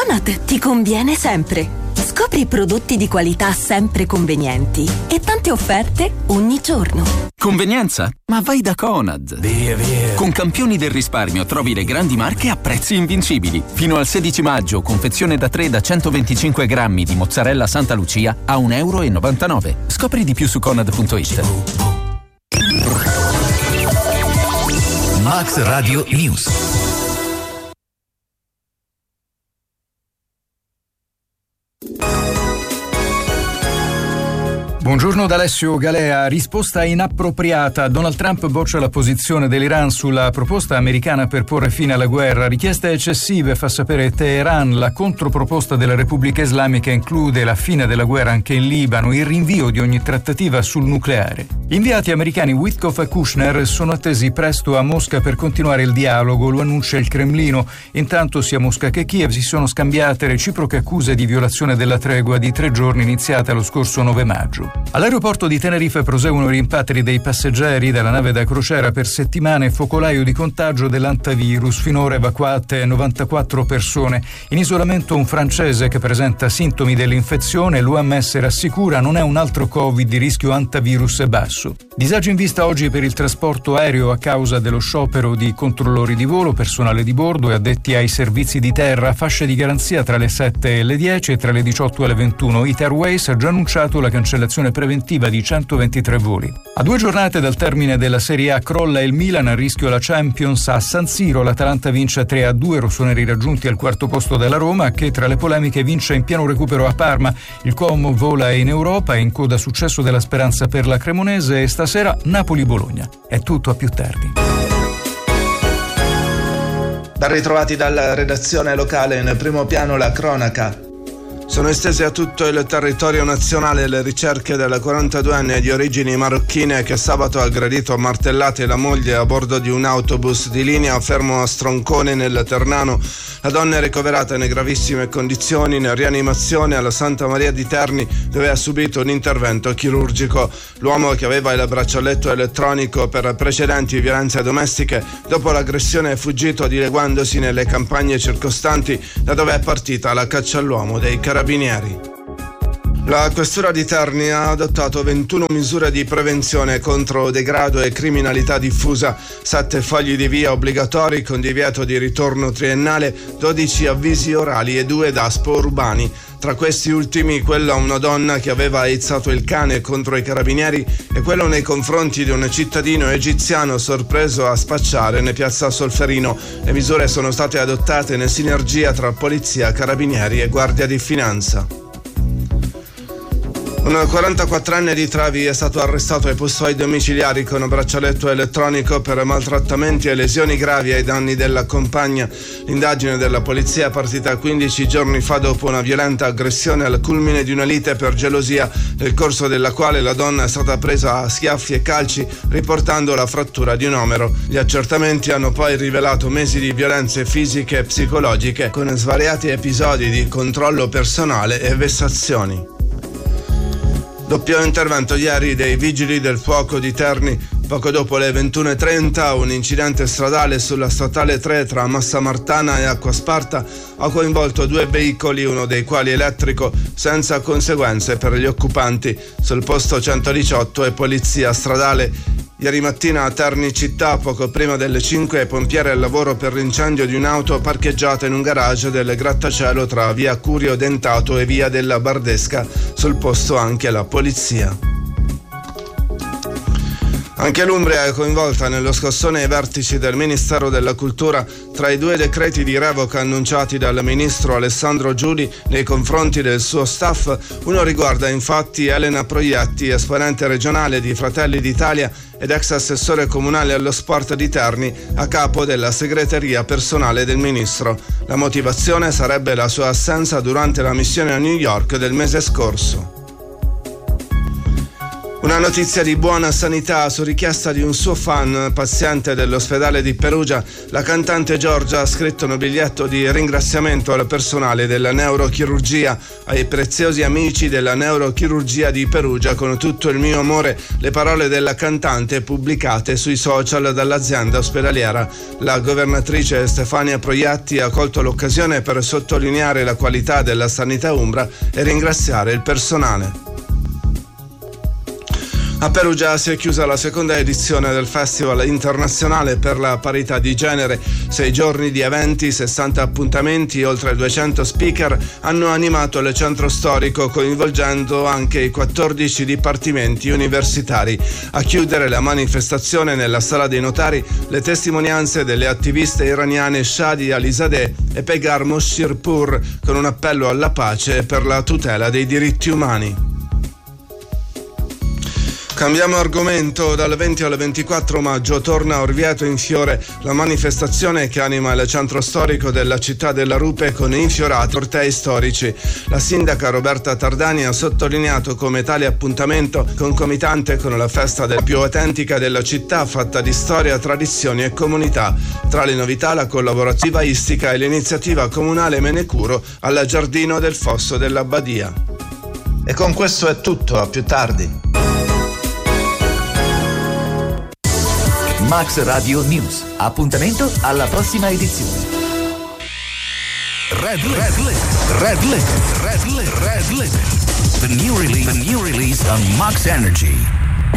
Conad ti conviene sempre. Scopri prodotti di qualità sempre convenienti e tante offerte ogni giorno. Convenienza? Ma vai da Conad. Via. Con Campioni del risparmio trovi le grandi marche a prezzi invincibili. Fino al 16 maggio, confezione da 3 da 125 grammi di mozzarella Santa Lucia a €1,99. Scopri di più su Conad.it. Max Radio News. Buongiorno da Alessio Galea. Risposta inappropriata. Donald Trump boccia la posizione dell'Iran sulla proposta americana per porre fine alla guerra. Richieste eccessive, fa sapere Teheran. La controproposta della Repubblica Islamica include la fine della guerra anche in Libano, il rinvio di ogni trattativa sul nucleare. Gli inviati americani Witkoff e Kushner sono attesi presto a Mosca per continuare il dialogo, lo annuncia il Cremlino. Intanto sia Mosca che Kiev si sono scambiate reciproche accuse di violazione della tregua di 3 giorni iniziata lo scorso 9 maggio. All'aeroporto di Tenerife proseguono i rimpatri dei passeggeri dalla nave da crociera per settimane, focolaio di contagio dell'antivirus, finora evacuate 94 persone. In isolamento un francese che presenta sintomi dell'infezione, l'OMS rassicura non è un altro Covid, di rischio antivirus è basso. Disagi in vista oggi per il trasporto aereo a causa dello sciopero di controllori di volo, personale di bordo e addetti ai servizi di terra, fasce di garanzia tra le 7 e le 10 e tra le 18 e le 21. Ita Airways ha già annunciato la cancellazione preventiva di 123 voli. A 2 giornate dal termine della Serie A crolla il Milan, a rischio la Champions a San Siro. L'Atalanta vince 3-2, rossoneri raggiunti al 4º posto dalla Roma, che tra le polemiche vince in pieno recupero a Parma. Il Como vola in Europa, è in coda successo della Speranza per la Cremonese e stasera Napoli-Bologna. È tutto, a più tardi. Ben ritrovati dalla redazione locale. In primo piano la cronaca. Sono estese a tutto il territorio nazionale le ricerche della 42enne di origini marocchine che sabato ha aggredito a martellate la moglie a bordo di un autobus di linea fermo a Stroncone nel Ternano. La donna è ricoverata in gravissime condizioni in rianimazione alla Santa Maria di Terni, dove ha subito un intervento chirurgico. L'uomo, che aveva il braccialetto elettronico per precedenti violenze domestiche, dopo l'aggressione è fuggito dileguandosi nelle campagne circostanti, da dove è partita la caccia all'uomo dei carabinieri. La questura di Terni ha adottato 21 misure di prevenzione contro degrado e criminalità diffusa, 7 fogli di via obbligatori con divieto di ritorno triennale, 12 avvisi orali e 2 DASPO urbani. Tra questi ultimi quello a una donna che aveva aizzato il cane contro i carabinieri e quello nei confronti di un cittadino egiziano sorpreso a spacciare in piazza Solferino. Le misure sono state adottate in sinergia tra polizia, carabinieri e guardia di finanza. Un 44enne di Travi è stato arrestato e posto ai domiciliari con braccialetto elettronico per maltrattamenti e lesioni gravi ai danni della compagna. L'indagine della polizia è partita 15 giorni fa dopo una violenta aggressione al culmine di una lite per gelosia, nel corso della quale la donna è stata presa a schiaffi e calci, riportando la frattura di un omero. Gli accertamenti hanno poi rivelato mesi di violenze fisiche e psicologiche, con svariati episodi di controllo personale e vessazioni. Doppio intervento ieri dei vigili del fuoco di Terni. Poco dopo le 21:30 un incidente stradale sulla statale 3 tra Massamartana e Acquasparta ha coinvolto 2 veicoli, uno dei quali elettrico, senza conseguenze per gli occupanti. Sul posto 118 e polizia stradale. Ieri mattina a Terni città, poco prima delle 5, pompieri al lavoro per l'incendio di un'auto parcheggiata in un garage del grattacielo tra via Curio Dentato e via della Bardesca. Sul posto anche la polizia. Anche l'Umbria è coinvolta nello scossone ai vertici del Ministero della Cultura. Tra i 2 decreti di revoca annunciati dal ministro Alessandro Giuli nei confronti del suo staff, uno riguarda infatti Elena Proietti, esponente regionale di Fratelli d'Italia ed ex assessore comunale allo sport di Terni, a capo della segreteria personale del ministro. La motivazione sarebbe la sua assenza durante la missione a New York del mese scorso. Una notizia di buona sanità: su richiesta di un suo fan, paziente dell'ospedale di Perugia, la cantante Giorgia ha scritto un biglietto di ringraziamento al personale della neurochirurgia, ai preziosi amici della neurochirurgia di Perugia. Con tutto il mio amore, le parole della cantante pubblicate sui social dall'azienda ospedaliera. La governatrice Stefania Proiatti ha colto l'occasione per sottolineare la qualità della sanità umbra e ringraziare il personale. A Perugia si è chiusa la seconda edizione del Festival internazionale per la parità di genere. 6 giorni di eventi, 60 appuntamenti, oltre 200 speaker hanno animato il centro storico, coinvolgendo anche i 14 dipartimenti universitari. A chiudere la manifestazione nella Sala dei Notari le testimonianze delle attiviste iraniane Shadi Alizadeh e Pegar Moshirpour, con un appello alla pace e per la tutela dei diritti umani. Cambiamo argomento. Dal 20 al 24 maggio torna a Orvieto in Fiore la manifestazione che anima il centro storico della città della Rupe con infiorati cortei storici. La sindaca Roberta Tardani ha sottolineato come tale appuntamento, concomitante con la festa più autentica della città, fatta di storia, tradizioni e comunità. Tra le novità la collaborazione istica e l'iniziativa comunale Menecuro al Giardino del Fosso della Badia. E con questo è tutto, a più tardi. Max Radio News. Appuntamento alla prossima edizione. Red Limit. The new release on Max Energy.